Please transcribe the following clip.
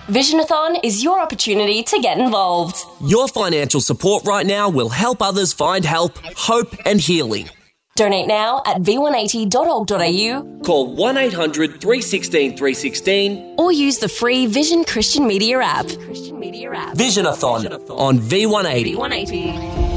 Visionathon is your opportunity to get involved. Your financial support right now will help others find help, hope and healing. Donate now at v180.org.au. Call 1800 316 316 or use the free Vision Christian Media app. Visionathon on V180.